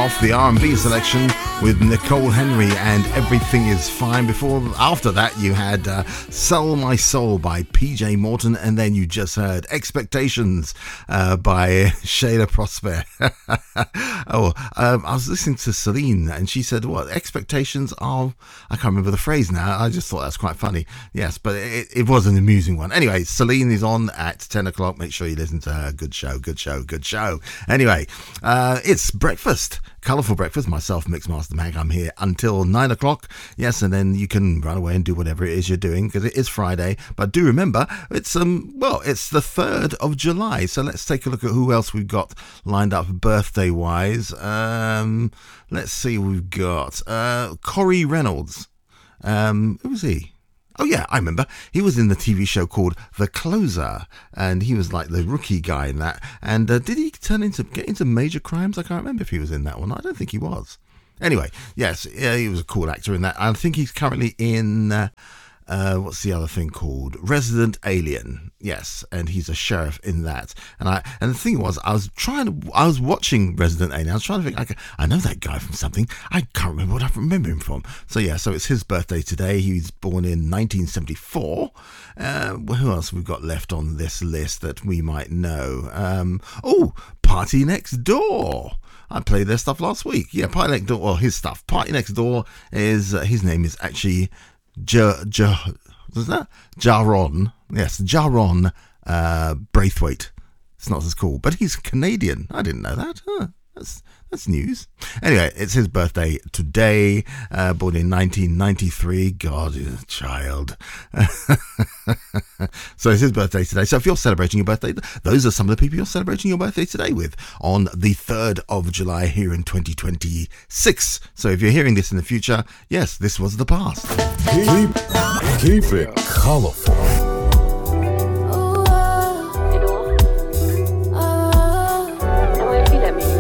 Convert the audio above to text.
off the R&B selection with Nicole Henry and Everything Is Fine. After that, you had Sell My Soul by PJ Morton, and then you just heard Expectations by Shayla Prosper. I was listening to Celine, and she said, what, expectations are, I can't remember the phrase now, I just thought that's quite funny. Yes, but it was an amusing one. Anyway, Celine is on at 10 o'clock. Make sure you listen to her. Good show. Anyway, it's breakfast. Colourful breakfast. Myself, Mixmaster Mag. I'm here until 9 o'clock. Yes, and then you can run away and do whatever it is you're doing, because it is Friday. But do remember, it's the 3rd of July. So let's take a look at who else we've got lined up birthday-wise. Let's see who we've got. Corey Reynolds. Who was he? Oh yeah, I remember. He was in the TV show called The Closer, and he was like the rookie guy in that. And did he get into Major Crimes? I can't remember if he was in that one. I don't think he was. Anyway, yes, yeah, he was a cool actor in that. I think he's currently in what's the other thing called? Resident Alien. Yes, and he's a sheriff in that. And the thing was, I was watching Resident Alien. I was trying to think, I know that guy from something. I can't remember what I remember him from. So yeah, so it's his birthday today. He was born in 1974. Who else have we got left on this list that we might know? Party Next Door. I played their stuff last week. Yeah, Party Next Door, or his stuff. Party Next Door is, his name is actually Jaron. Yes, Jaron Braithwaite. It's not as cool, but he's Canadian. I didn't know that. Huh, that's news. Anyway, it's his birthday today. Born in 1993. God, he's a child. So it's his birthday today. So if you're celebrating your birthday, those are some of the people you're celebrating your birthday today with on the 3rd of July here in 2026. So if you're hearing this in the future, yes, this was the past. Keep it colorful.